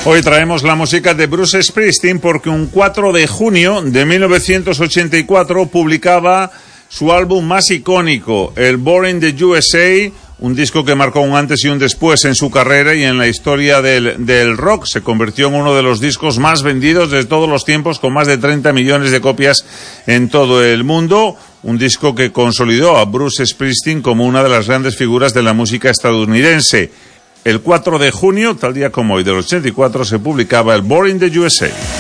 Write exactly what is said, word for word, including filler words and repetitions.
Hoy traemos la música de Bruce Springsteen porque un cuatro de junio de mil novecientos ochenta y cuatro publicaba su álbum más icónico, el Born in the U S A, un disco que marcó un antes y un después en su carrera y en la historia del, del rock. Se convirtió en uno de los discos más vendidos de todos los tiempos, con más de treinta millones de copias en todo el mundo. Un disco que consolidó a Bruce Springsteen como una de las grandes figuras de la música estadounidense. El cuatro de junio, tal día como hoy del ochenta y cuatro, se publicaba el Born in the U S A.